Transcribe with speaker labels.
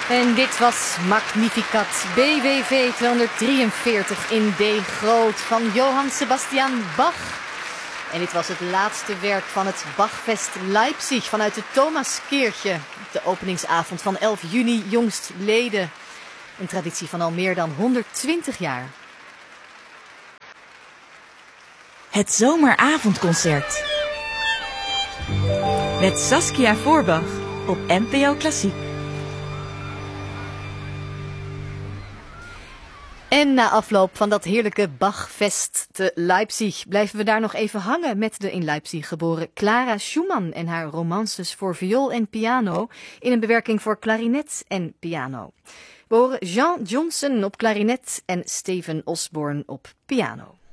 Speaker 1: En dit was Magnificat BWV 243 in D groot van Johann Sebastian Bach. En dit was het laatste werk van het Bachfest Leipzig vanuit de Thomaskirche. De openingsavond van 11 juni jongstleden. Een traditie van al meer dan 120 jaar.
Speaker 2: Het zomeravondconcert. Met Saskia Voorbach op NPO Klassiek.
Speaker 1: En na afloop van dat heerlijke Bachfest te Leipzig blijven we daar nog even hangen met de in Leipzig geboren Clara Schumann en haar romances voor viool en piano in een bewerking voor klarinet en piano. We horen Jean Johnson op klarinet en Stephen Osborne op piano.